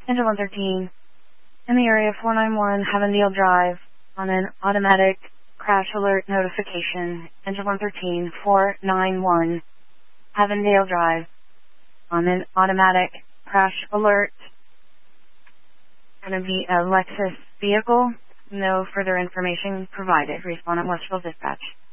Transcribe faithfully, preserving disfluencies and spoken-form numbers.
Engine one thirteen, in the area four nine one Havendale Drive on an automatic crash alert notification. Engine one thirteen, four nine one Havendale Drive on an automatic crash alert. Going to be a Lexus vehicle. No further information provided. Respondent Westville Dispatch.